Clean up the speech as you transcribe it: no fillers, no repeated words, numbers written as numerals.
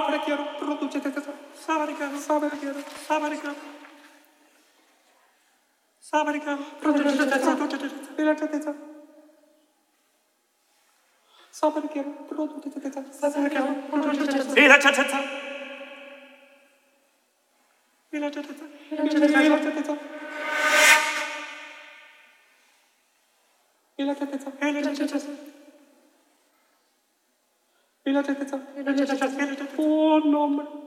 preghiero, producete sabaricano, sabaricano, sabaricano. Sabaricano, producete sabaricano. Sabaricano, producete sabaricano, producete oh, nombre.